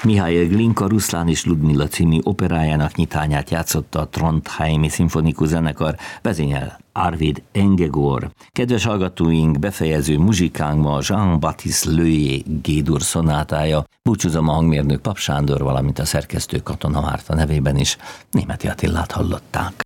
Mihály Glinka Ruszlán és Ludmilla című operájának nyitányát játszotta a Trondheimi Szimfonikus Zenekar, vezényel Arvid Engegor. Kedves hallgatóink, befejező muzsikánk ma Jean-Baptiste Leuillet G-dur szonátája. Búcsúzom a hangmérnök Pap Sándor, valamint a szerkesztő Katona Márta nevében is. Németi Attilát hallották.